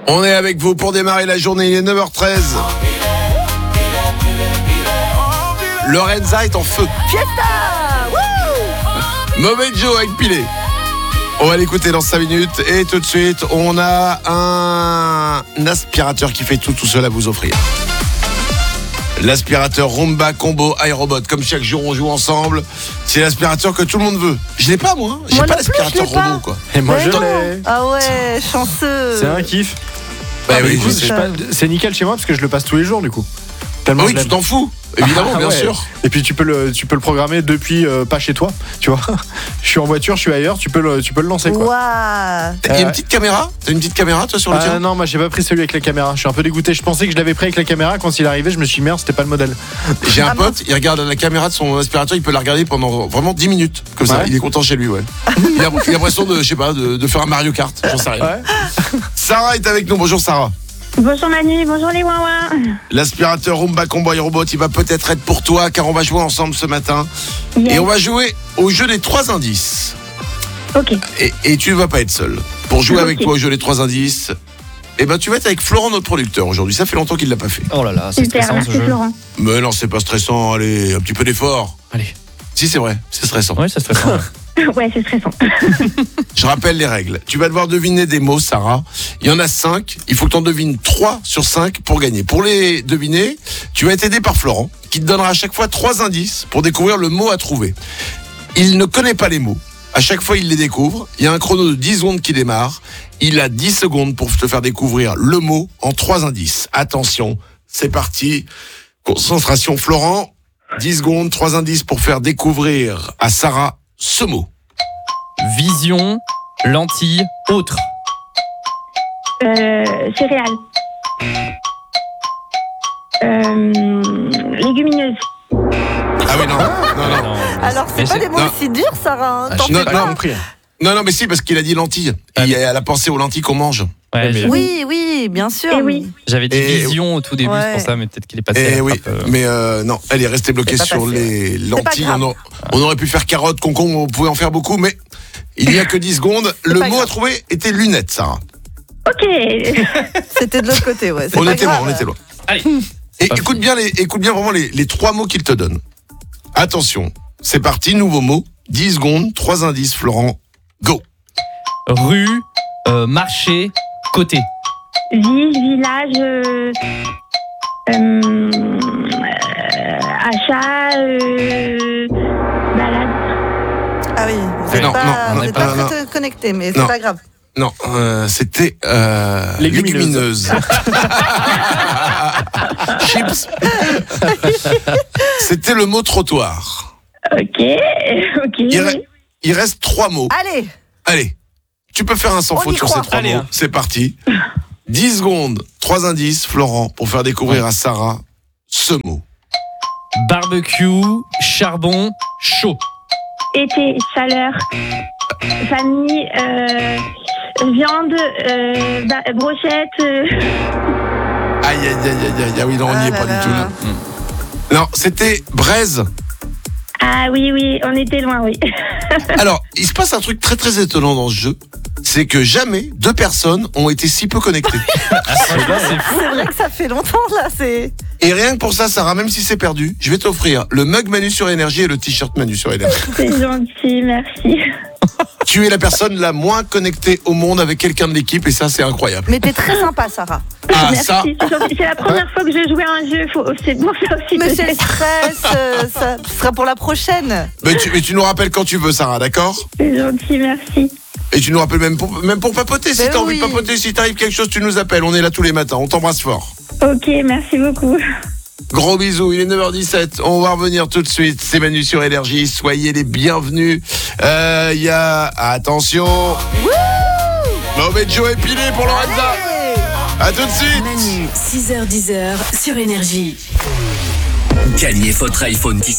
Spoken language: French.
On est avec vous pour démarrer la journée, il est 9h13. Lorenza est en feu. Fiesta. Mauvais Joe avec Pilé. On va l'écouter dans 5 minutes. Et tout de suite, on a un aspirateur qui fait tout seul à vous offrir. L'aspirateur Roomba Combo iRobot. Comme chaque jour on joue ensemble, c'est l'aspirateur que tout le monde veut. Je l'ai pas moi. J'ai Moi pas non plus, l'aspirateur je l'ai pas. robot quoi. Et moi Mais je non. l'ai. Ah ouais, chanceux. C'est un kiff. Bah Ah, oui, écoute, je sais. c'est nickel chez moi parce que je le passe tous les jours du coup. Tellement Oui, je tu l'aime. t'en fous. Évidemment, Ah bien ouais. sûr. Et puis tu peux le programmer depuis pas chez toi, tu vois. Je suis en voiture, je suis ailleurs, tu peux le lancer quoi. Waouh. Il y a une petite caméra. T'as une petite caméra toi sur le tien? Non, moi j'ai pas pris celui avec la caméra. Je suis un peu dégoûté. Je pensais que je l'avais pris avec la caméra. Quand il est arrivé, je me suis dit merde, c'était pas le modèle. J'ai un Ah, pote, il regarde la caméra de son aspirateur, il peut la regarder pendant vraiment 10 minutes. Comme ça, Ouais. il est content chez lui, ouais. Il a l'impression de, je sais pas, de faire un Mario Kart. J'en sais rien. Ouais. Sarah est avec nous. Bonjour Sarah. Bonjour Manu, bonjour les Wawa. L'aspirateur Roomba Combo iRobot, il va peut-être être pour toi car on va jouer ensemble ce matin. Yes. Et on va jouer au jeu des 3 indices. Ok, Et tu ne vas pas être seul. Pour jouer Ok. avec toi au jeu des 3 indices, eh ben tu vas être avec Florent, notre producteur aujourd'hui. Ça fait longtemps qu'il l'a pas fait. Oh là là, c'est super, stressant ce merci jeu. Florent. Mais non, c'est pas stressant. Allez, un petit peu d'effort. Allez. Si, c'est vrai, c'est stressant. Ouais, c'est stressant. Ouais, c'est stressant. Je rappelle les règles. Tu vas devoir deviner des mots, Sarah. Il y en a 5. Il faut que tu en devines 3 sur 5 pour gagner. Pour les deviner, tu vas être aidé par Florent, qui te donnera à chaque fois 3 indices pour découvrir le mot à trouver. Il ne connaît pas les mots. À chaque fois, il les découvre. Il y a un chrono de 10 secondes qui démarre. Il a 10 secondes pour te faire découvrir le mot en 3 indices. Attention, c'est parti. Concentration, Florent. 10 secondes, 3 indices pour faire découvrir à Sarah ce mot. Vision, lentille, autre. Céréales. Légumineuses. Ah oui, non. Non. Alors, Mais c'est pas des mots non. aussi durs, Sarah. Ah, T'en je fais n'ai Pas pas. compris. Non, mais si, parce qu'il a dit lentilles. Ah, mais- Elle a pensé aux lentilles qu'on mange. Ouais, mais- Oui, bien sûr. Eh oui. j'avais dit Et- vision au tout début, Ouais. c'est pour ça, mais peut-être qu'il est passé. à Eh la oui, trappe, mais non, elle est restée bloquée C'est pas sur passé, les lentilles. grave. On aurait pu faire carottes, concombre, on pouvait en faire beaucoup, mais il n'y a que 10 secondes. Le pas mot grave. à trouver était lunettes, Sarah. Ok. C'était de l'autre côté, ouais. C'est On pas était loin, grave. on était loin. Allez. Et pas écoute bien vraiment les 3 mots qu'il te donne. Attention, c'est parti, nouveau mot. 10 secondes, 3 indices, Florent. Go. Rue, marché, côté. Ville, village, achat, balade. Ah oui, vous Non, n'êtes pas, non, vous êtes non, pas non, très connectés, mais Non. c'est pas grave. Non, c'était Légumineuse. légumineuse. Chips. C'était le mot trottoir. Ok. Il reste 3 mots. Allez, Allez, tu peux faire un sans On faute y sur croit. ces 3 Allez, mots. hein. C'est parti. 10 secondes, 3 indices, Florent, pour faire découvrir à Sarah ce mot. Barbecue, charbon, chaud. Été, chaleur, famille, viande, brochette. Aïe, oui, non, on n'y Ah est là pas là. du tout là. Non, c'était braise. Ah oui, on était loin, oui. Alors, il se passe un truc très très étonnant dans ce jeu. C'est que jamais 2 personnes ont été si peu connectées. C'est fou. c'est vrai que ça fait longtemps là. C'est. Et rien que pour ça, Sarah, même si c'est perdu, je vais t'offrir le mug Manu sur énergie et le t-shirt Manu sur énergie. C'est gentil, merci. Tu es la personne la moins connectée au monde avec quelqu'un de l'équipe et ça, c'est incroyable. Mais t'es très sympa, Sarah. Ah, Merci. ça, C'est la première fois que je jouais à un jeu. C'est pour ça aussi. Mais c'est le peut-être. stress, ça sera pour la prochaine. mais tu nous rappelles quand tu veux, Sarah, d'accord? C'est gentil, merci. Et tu nous rappelles même pour papoter. Si Ben t'as envie de oui. papoter, si t'arrive quelque chose, tu nous appelles. On est là tous les matins. On t'embrasse fort. Ok, merci beaucoup. Gros bisous. Il est 9h17. On va revenir tout de suite. C'est Manu sur Énergie. Soyez les bienvenus. Il y a... Attention. Mauvais Joe épilé pour Lorenza. À tout de suite. Manu, 6h-10h sur Énergie. Gagnez votre iPhone qui